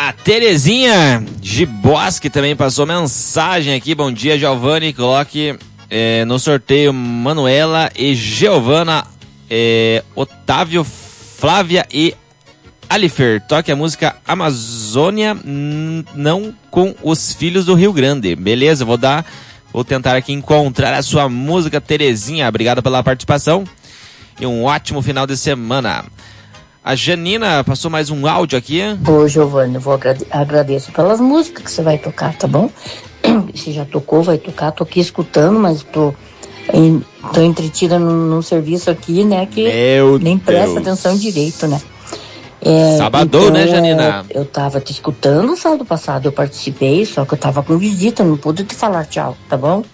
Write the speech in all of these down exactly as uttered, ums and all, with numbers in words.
A Terezinha de Bosque também passou mensagem aqui. Bom dia, Giovanni. Coloque é, no sorteio Manuela e Giovana, é, Otávio, Flávia e Alifer. Toque a música Amazônia, n- não com os filhos do Rio Grande. Beleza, vou dar, vou tentar aqui encontrar a sua música, Terezinha. Obrigado pela participação e um ótimo final de semana. A Janina passou mais um áudio aqui. Ô, Giovanni, eu vou agrade- agradeço pelas músicas que você vai tocar, tá bom? Você já tocou, vai tocar, tô aqui escutando, mas tô, em, tô entretida num, num serviço aqui, né, que Meu nem presta Deus. atenção direito, né? É, Sabadão, então, né, Janina? Eu tava te escutando no sábado passado, eu participei, só que eu tava com visita, não pude te falar tchau, tá bom?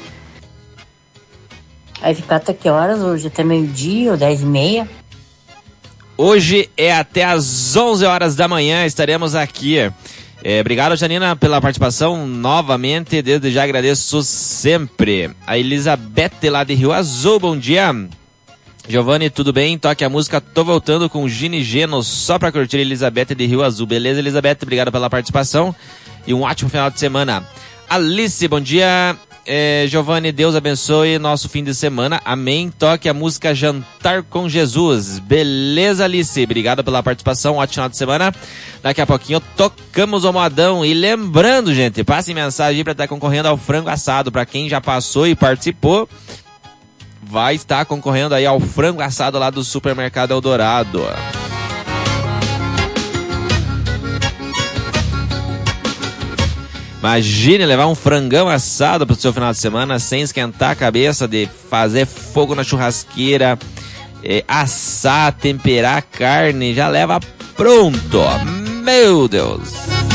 Aí ficar até que horas? Hoje até meio-dia ou dez e meia? Hoje é até às onze horas da manhã, estaremos aqui. É, obrigado, Janina, pela participação novamente. Desde já agradeço sempre. A Elizabeth lá de Rio Azul, bom dia. Giovanni, tudo bem? Toque a música Tô Voltando com Gini Geno, só pra curtir. Elizabeth de Rio Azul. Beleza, Elizabeth? Obrigado pela participação e um ótimo final de semana. Alice, bom dia. É, Giovanni, Deus abençoe nosso fim de semana. Amém. Toque a música Jantar com Jesus. Beleza, Alice? Obrigado pela participação. Ótimo final de semana. Daqui a pouquinho tocamos o modão. E lembrando, gente, passem mensagem para estar concorrendo ao frango assado. Para quem já passou e participou, vai estar concorrendo aí ao frango assado lá do Supermercado Eldorado. Imagine levar um frangão assado pro seu final de semana sem esquentar a cabeça de fazer fogo na churrasqueira, é, assar, temperar a carne, já leva pronto. Meu Deus!